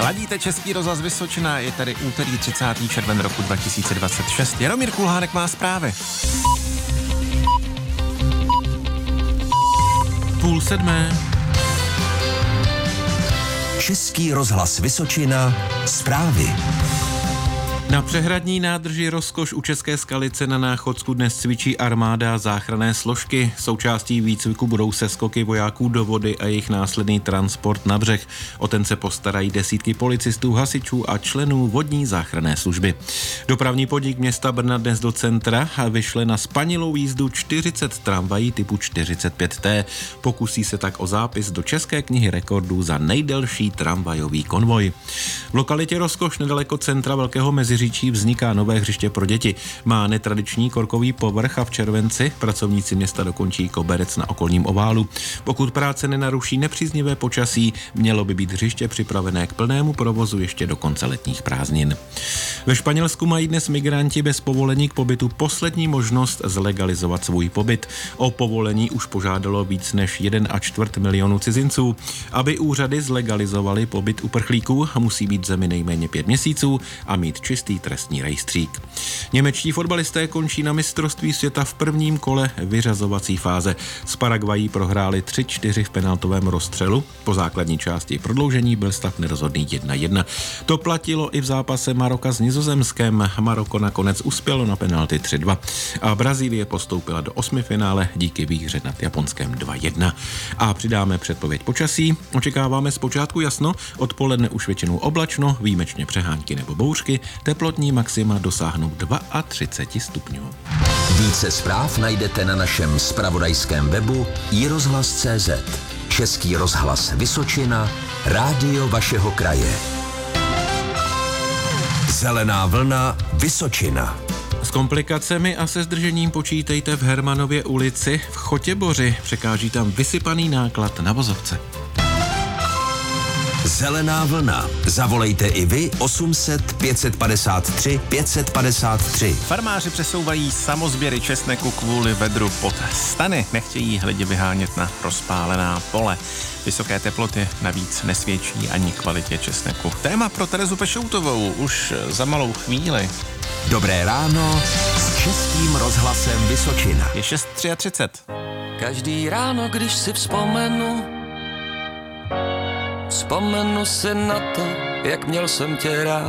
Ladíte Český rozhlas Vysočina, je tady úterý 30. červen roku 2026. Jaromír Kulhánek má zprávy. 6:30. Český rozhlas Vysočina, zprávy. Na přehradní nádrži Rozkoš u České Skalice na Náchodsku dnes cvičí armáda záchranné složky. Součástí výcviku budou seskoky vojáků do vody a jejich následný transport na břeh. O ten se postarají desítky policistů, hasičů a členů vodní záchranné služby. Dopravní podnik města Brna dnes do centra vyšle na spanilou jízdu 40 tramvají typu 45T. Pokusí se tak o zápis do České knihy rekordů za nejdelší tramvajový konvoj. V lokalitě Rozkoš nedaleko centra Velkého Meziříčí vzniká nové hřiště pro děti. Má netradiční korkový povrch a v červenci pracovníci města dokončí koberec na okolním oválu. Pokud práce nenaruší nepříznivé počasí, mělo by být hřiště připravené k plnému provozu ještě do konce letních prázdnin. Ve Španělsku mají dnes migranti bez povolení k pobytu poslední možnost zlegalizovat svůj pobyt. O povolení už požádalo víc než 1,25 milionu cizinců. Aby úřady zlegalizovaly pobyt uprchlíků, musí být v zemi nejméně 5 měsíců a mít čistý trestní rejstřík. Němečtí fotbalisté končí na mistrovství světa v prvním kole vyřazovací fáze. S Paraguayí prohráli 3-4 v penaltovém rozstřelu. Po základní části prodloužení byl stav nerozhodný 1-1. To platilo i v zápase Maroka s Nizozemskem. Maroko nakonec uspělo na penalty 3-2 a Brazílie postoupila do osmifinále díky výhře nad Japonskem 2-1. A přidáme předpověď počasí. Očekáváme zpočátku jasno, odpoledne už většinou oblačno, výjimečně přehánky nebo bouřky. Teplotní maxima dosáhnou 32 stupňů. Více zpráv najdete na našem zpravodajském webu iRozhlas.cz. Český rozhlas Vysočina, rádio vašeho kraje. Zelená vlna Vysočina. S komplikacemi a se zdržením počítejte v Hermanově ulici v Chotěboři. Překáží tam vysypaný náklad na vozovce. Zelená vlna. Zavolejte i vy 800 553 553. Farmáři přesouvají samozběry česneku kvůli vedru pod stany. Nechtějí lidi vyhánět na rozpálená pole. Vysoké teploty navíc nesvědčí ani kvalitě česneku. Téma pro Terezu Pešoutovou už za malou chvíli. Dobré ráno s Českým rozhlasem Vysočina. Je 6:33. Každý ráno, když si vzpomenu si na to, jak měl jsem tě rád.